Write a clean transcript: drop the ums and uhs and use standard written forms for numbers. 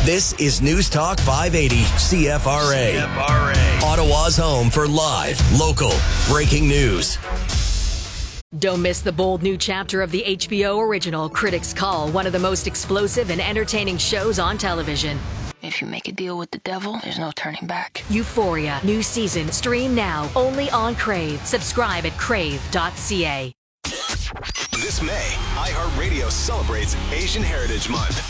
This is News Talk 580 CFRA. Ottawa's home for live, local, breaking news. Don't miss the bold new chapter of the HBO original Critics Call, one of the most explosive and entertaining shows on television. If you make a deal with the devil, there's no turning back. Euphoria, new season, stream now, only on Crave. Subscribe at crave.ca. This May, iHeartRadio celebrates Asian Heritage Month.